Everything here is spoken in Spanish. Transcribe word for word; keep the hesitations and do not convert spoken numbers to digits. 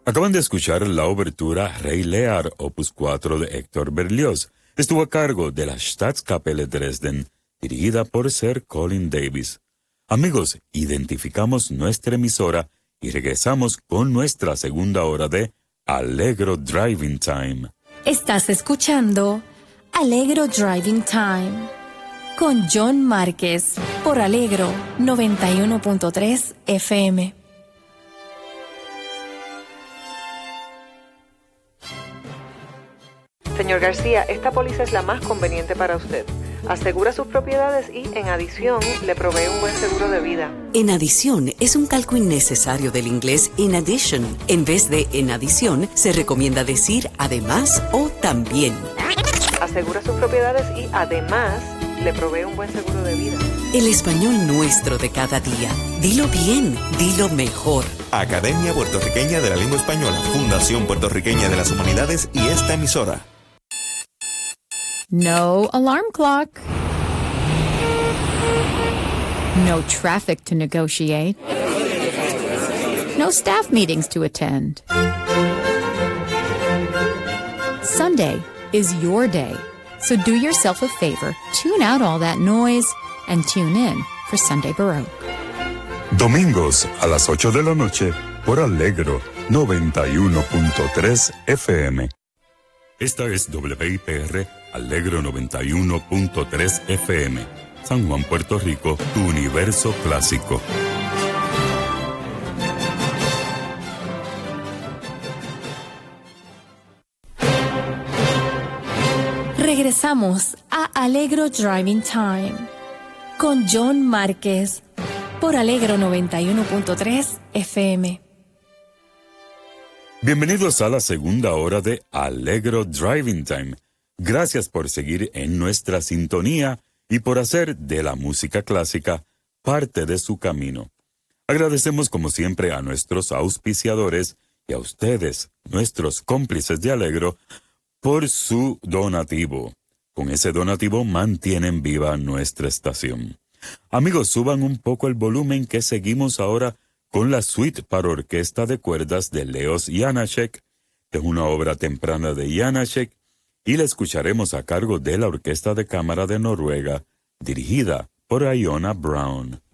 Acaban de escuchar la obertura Rey Lear, opus cuatro de Héctor Berlioz. Estuvo a cargo de la Staatskapelle Dresden, dirigida por Sir Colin Davis. Amigos, identificamos nuestra emisora y regresamos con nuestra segunda hora de Allegro Driving Time. Estás escuchando Allegro Driving Time con John Márquez por Allegro noventa y uno punto tres F M. Señor García, esta póliza es la más conveniente para usted. Asegura sus propiedades y, en adición, le provee un buen seguro de vida. En adición es un calco innecesario del inglés in addition. En vez de en adición, se recomienda decir además o también. Asegura sus propiedades y, además, le provee un buen seguro de vida. El español nuestro de cada día. Dilo bien, dilo mejor. Academia Puertorriqueña de la Lengua Española, Fundación Puertorriqueña de las Humanidades y esta emisora. No alarm clock. No traffic to negotiate. No staff meetings to attend. Sunday is your day, so do yourself a favor, tune out all that noise, and tune in for Sunday Baroque. Domingos a las ocho de la noche por Allegro noventa y uno punto tres F M. Esta es W I P R Allegro noventa y uno punto tres F M. San Juan, Puerto Rico, tu universo clásico. Regresamos a Allegro Driving Time con John Márquez por Allegro noventa y uno punto tres F M. Bienvenidos a la segunda hora de Allegro Driving Time. Gracias por seguir en nuestra sintonía y por hacer de la música clásica parte de su camino. Agradecemos como siempre a nuestros auspiciadores y a ustedes, nuestros cómplices de Allegro, por su donativo. Con ese donativo mantienen viva nuestra estación. Amigos, suban un poco el volumen que seguimos ahora con la suite para orquesta de cuerdas de Leos Janáček, que es una obra temprana de Janáček, y la escucharemos a cargo de la Orquesta de Cámara de Noruega, dirigida por Iona Brown.